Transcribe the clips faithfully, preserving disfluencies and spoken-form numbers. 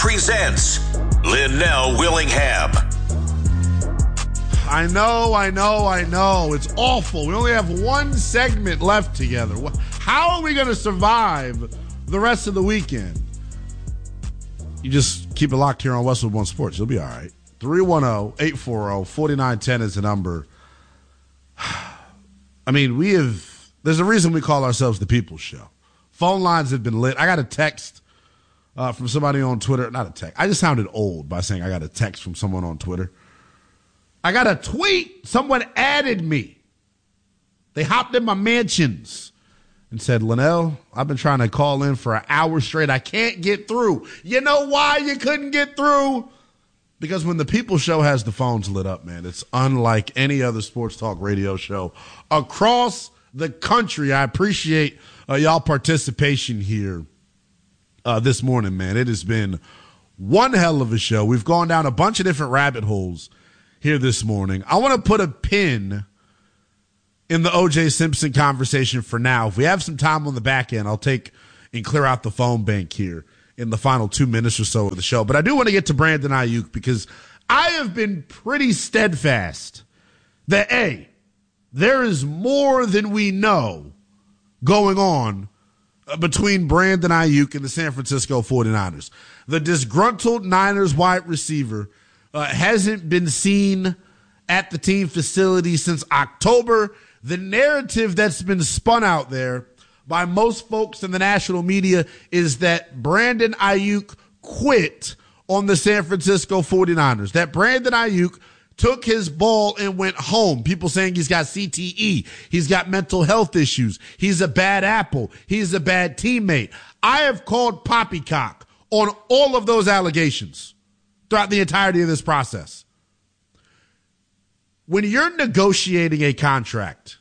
presents Linnell Willingham. I know, I know, I know. It's awful. We only have one segment left together. How are we going to survive the rest of the weekend? You just keep it locked here on Westwood One Sports. You'll be all right. three one zero, eight four zero, four nine one zero is the number. I mean, we have, there's a reason we call ourselves the People's Show. Phone lines have been lit. I got a text uh, from somebody on Twitter. Not a text. I just sounded old by saying I got a text from someone on Twitter. I got a tweet. Someone added me. They hopped in my mentions and said, Linnell, I've been trying to call in for an hour straight. I can't get through. You know why you couldn't get through? Because when the People Show has the phones lit up, man, it's unlike any other sports talk radio show across the country. I appreciate uh, y'all participation here uh, this morning, man. It has been one hell of a show. We've gone down a bunch of different rabbit holes here this morning. I want to put a pin in the O J Simpson conversation for now. If we have some time on the back end, I'll take and clear out the phone bank here in the final two minutes or so of the show. But I do want to get to Brandon Aiyuk because I have been pretty steadfast that, A, there is more than we know going on between Brandon Aiyuk and the San Francisco forty-niners. The disgruntled Niners wide receiver Uh, hasn't been seen at the team facility since October. The narrative that's been spun out there by most folks in the national media is that Brandon Aiyuk quit on the San Francisco forty-niners, that Brandon Aiyuk took his ball and went home. People saying he's got C T E, he's got mental health issues, he's a bad apple, he's a bad teammate. I have called poppycock on all of those allegations throughout the entirety of this process. When you're negotiating a contract,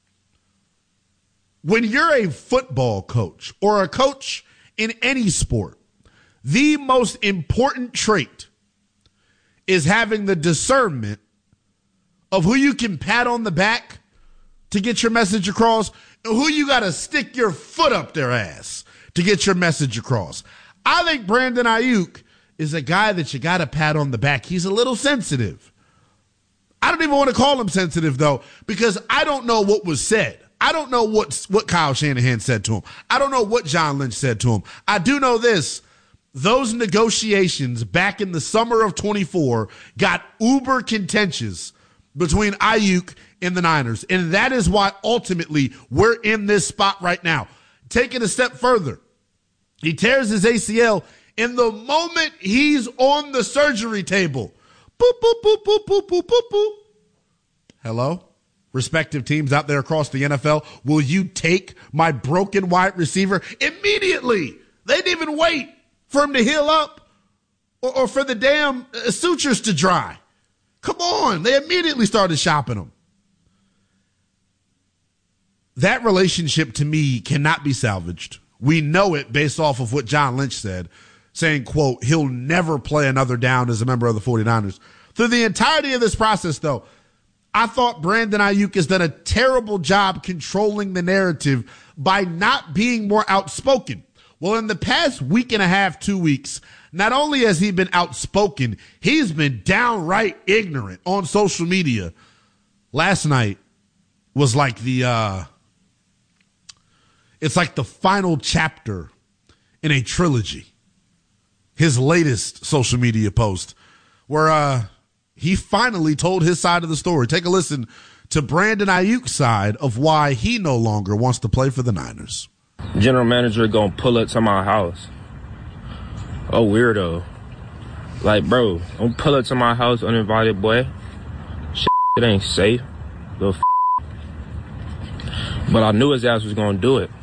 when you're a football coach or a coach in any sport, the most important trait is having the discernment of who you can pat on the back to get your message across and who you got to stick your foot up their ass to get your message across. I think Brandon Aiyuk is a guy that you got to pat on the back. He's a little sensitive. I don't even want to call him sensitive, though, because I don't know what was said. I don't know what, what Kyle Shanahan said to him. I don't know what John Lynch said to him. I do know this. Those negotiations back in the summer of twenty-four got uber contentious between Aiyuk and the Niners, and that is why ultimately we're in this spot right now. Taking a step further, he tears his A C L in the moment he's on the surgery table. Boop, boop, boop, boop, boop, boop, boop, boop. Hello? Respective teams out there across the N F L, will you take my broken wide receiver immediately? They didn't even wait for him to heal up or, or for the damn uh, sutures to dry. Come on. They immediately started shopping him. That relationship to me cannot be salvaged. We know it based off of what John Lynch said, saying, quote, he'll never play another down as a member of the forty-niners. Through the entirety of this process, though, I thought Brandon Aiyuk has done a terrible job controlling the narrative by not being more outspoken. Well, in the past week and a half, two weeks, not only has he been outspoken, he's been downright ignorant on social media. Last night was like the, uh, it's like the final chapter in a trilogy. His latest social media post where uh, he finally told his side of the story. Take a listen to Brandon Aiyuk's side of why he no longer wants to play for the Niners. General manager gonna pull up to my house. Oh, weirdo. Like, bro, don't pull up to my house uninvited, boy. Shit, it ain't safe. Little f- But I knew his ass was gonna do it.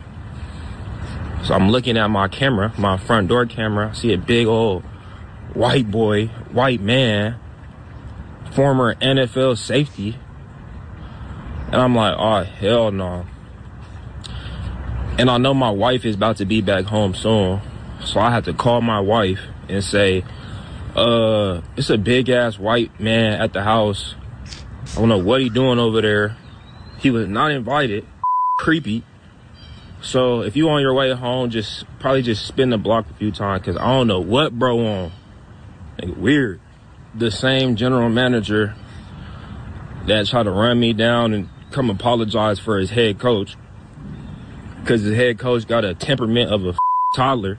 So I'm looking at my camera, my front door camera. I see a big old white boy, white man, former N F L safety. And I'm like, oh, hell no. And I know my wife is about to be back home soon. So I had to call my wife and say, uh, it's a big-ass white man at the house. I don't know what he doing over there. He was not invited. Creepy. So if you on your way home, just probably just spin the block a few times, because I don't know what bro on. Like, weird. The same general manager that tried to run me down and come apologize for his head coach, because his head coach got a temperament of a toddler.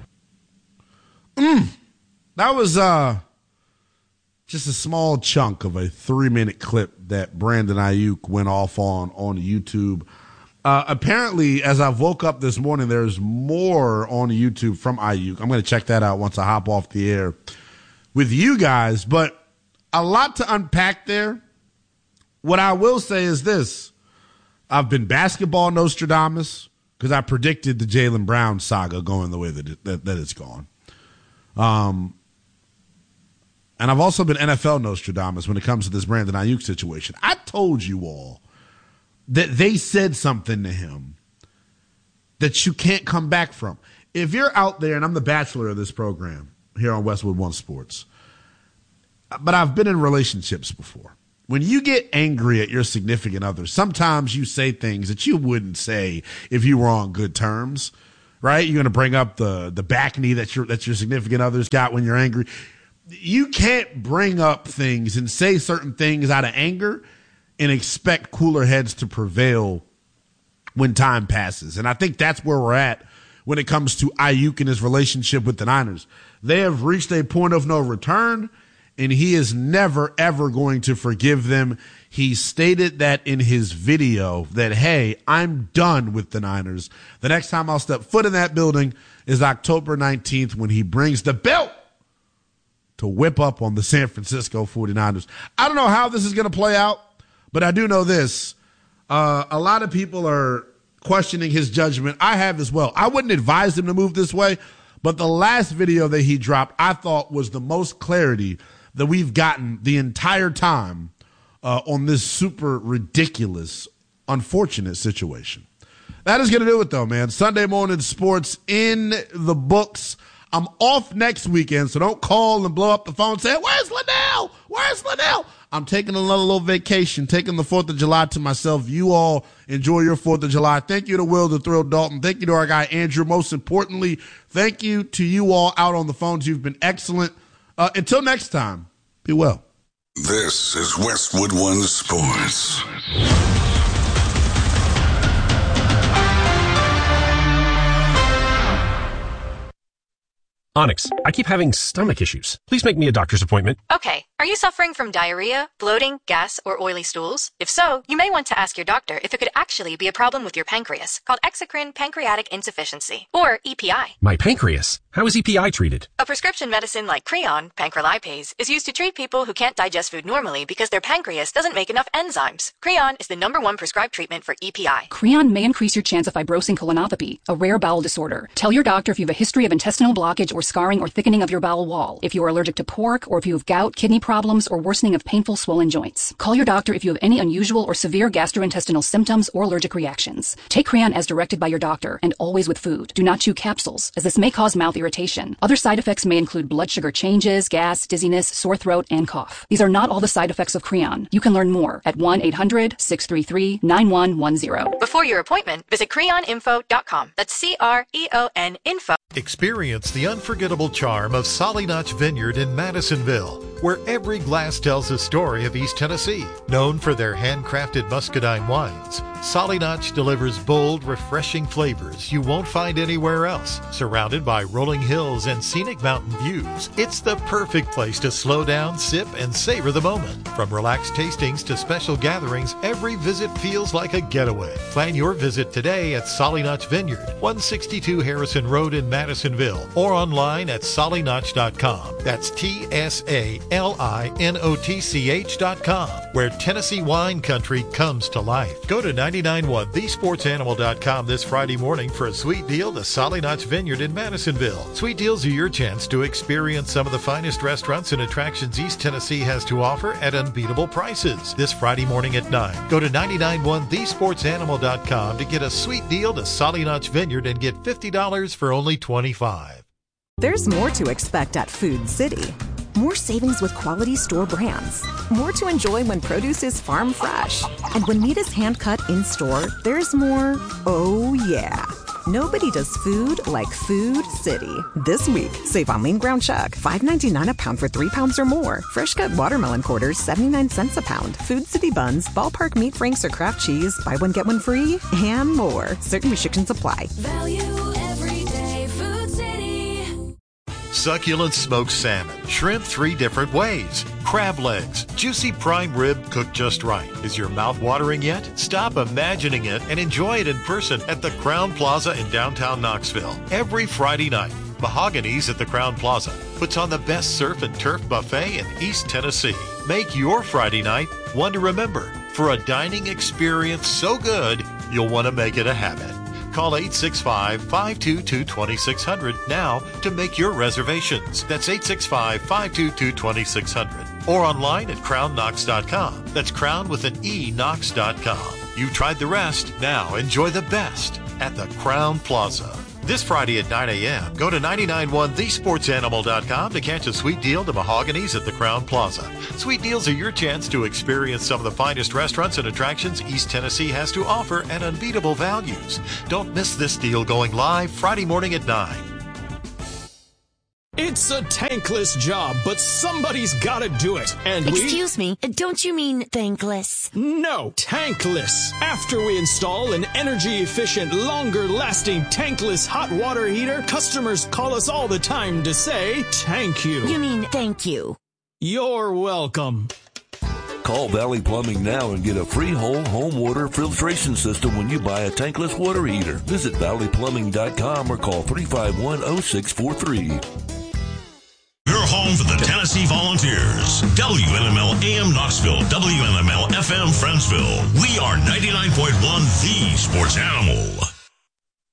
Mm. That was uh, just a small chunk of a three-minute clip that Brandon Aiyuk went off on on YouTube. Uh, apparently, as I woke up this morning, there's more on YouTube from Aiyuk. I'm going to check that out once I hop off the air with you guys. But a lot to unpack there. What I will say is this. I've been basketball Nostradamus because I predicted the Jaylen Brown saga going the way that, it, that, that it's gone. Um, and I've also been N F L Nostradamus when it comes to this Brandon Aiyuk situation. I told you all that they said something to him that you can't come back from. If you're out there, and I'm the bachelor of this program here on Westwood One Sports, but I've been in relationships before. When you get angry at your significant other, sometimes you say things that you wouldn't say if you were on good terms, right? You're going to bring up the, the back knee that your, that your significant other's got when you're angry. You can't bring up things and say certain things out of anger and expect cooler heads to prevail when time passes. And I think that's where we're at when it comes to Aiyuk and his relationship with the Niners. They have reached a point of no return, and he is never, ever going to forgive them. He stated that in his video that, hey, I'm done with the Niners. The next time I'll step foot in that building is October nineteenth when he brings the belt to whip up on the San Francisco forty-niners. I don't know how this is going to play out, but I do know this. Uh, a lot of people are questioning his judgment. I have as well. I wouldn't advise him to move this way, but the last video that he dropped, I thought was the most clarity that we've gotten the entire time uh, on this super ridiculous, unfortunate situation. That is going to do it, though, man. Sunday morning sports in the books. I'm off next weekend, so don't call and blow up the phone and say, where's Linnell? Where's Linnell? I'm taking another little vacation, taking the fourth of July to myself. You all enjoy your fourth of July. Thank you to Will the Thrill Dalton. Thank you to our guy Andrew. Most importantly, thank you to you all out on the phones. You've been excellent. Uh, until next time, be well. This is Westwood One Sports. Onyx, I keep having stomach issues. Please make me a doctor's appointment. Okay. Are you suffering from diarrhea, bloating, gas, or oily stools? If so, you may want to ask your doctor if it could actually be a problem with your pancreas, called exocrine pancreatic insufficiency, or E P I. My pancreas? How is E P I treated? A prescription medicine like Creon, pancrelipase, is used to treat people who can't digest food normally because their pancreas doesn't make enough enzymes. Creon is the number one prescribed treatment for E P I. Creon may increase your chance of fibrosing colonopathy, a rare bowel disorder. Tell your doctor if you have a history of intestinal blockage or scarring or thickening of your bowel wall, if you are allergic to pork, or if you have gout, kidney problems, or worsening of painful swollen joints. Call your doctor if you have any unusual or severe gastrointestinal symptoms or allergic reactions. Take Creon as directed by your doctor, and always with food. Do not chew capsules, as this may cause mouth irritation. Other side effects may include blood sugar changes, gas, dizziness, sore throat, and cough. These are not all the side effects of Creon. You can learn more at one eight hundred, six three three, nine one one zero. Before your appointment, visit creon info dot com. That's C R E O N info. Experience the unforgettable charm of Solly Notch Vineyard in Madisonville, where every glass tells a story of East Tennessee. Known for their handcrafted muscadine wines, Solly Notch delivers bold, refreshing flavors you won't find anywhere else. Surrounded by rolling hills and scenic mountain views, it's the perfect place to slow down, sip, and savor the moment. From relaxed tastings to special gatherings, every visit feels like a getaway. Plan your visit today at Solly Notch Vineyard, one sixty-two Harrison Road in Madisonville, or online at solly notch dot com. That's T S A L I N O T C H dot com, where Tennessee wine country comes to life. Go to ninety-nine point one the sports animal dot com this Friday morning for a sweet deal to Solly Notch Vineyard in Madisonville. Sweet deals are your chance to experience some of the finest restaurants and attractions East Tennessee has to offer at unbeatable prices. This Friday morning at nine, go to ninety-nine point one the sports animal dot com to get a sweet deal to Solly Notch Vineyard and get fifty dollars for only twenty-five dollars. There's more to expect at Food City. More savings with quality store brands. More to enjoy when produce is farm fresh. And when meat is hand cut in store, there's more, oh yeah. Nobody does food like Food City. This week, save on lean ground chuck, five ninety-nine a pound for three pounds or more. Fresh cut watermelon quarters, seventy-nine cents a pound. Food City buns, ballpark meat franks or craft cheese, buy one get one free, and more. Certain restrictions apply. Value every day, Food City. Succulent smoked salmon, shrimp three different ways, crab legs, juicy prime rib cooked just right. Is your mouth watering yet? Stop imagining it and enjoy it in person at the Crown Plaza in downtown Knoxville. Every Friday night, Mahogany's at the Crown Plaza puts on the best surf and turf buffet in East Tennessee. Make your Friday night one to remember for a dining experience so good you'll want to make it a habit. Call eight six five, five two two, two six zero zero now to make your reservations. That's eight six five, five two two, two six zero zero. Or online at crown knox dot com. That's crown with an E, knox dot com. You tried the rest. Now enjoy the best at the Crown Plaza. This Friday at nine a.m., go to nine nine one the sports animal dot com to catch a sweet deal to Mahogany's at the Crown Plaza. Sweet deals are your chance to experience some of the finest restaurants and attractions East Tennessee has to offer at unbeatable values. Don't miss this deal going live Friday morning at nine. It's a tankless job, but somebody's gotta do it. And we... Excuse me, don't you mean thankless? No, tankless. After we install an energy-efficient, longer-lasting tankless hot water heater, customers call us all the time to say, thank you. You mean thank you. You're welcome. Call Valley Plumbing now and get a free whole home water filtration system when you buy a tankless water heater. Visit valley plumbing dot com or call three five one, oh six four three. Your home for the Tennessee Volunteers. W N M L A M Knoxville, W N M L F M Friendsville. We are ninety-nine point one The Sports Animal.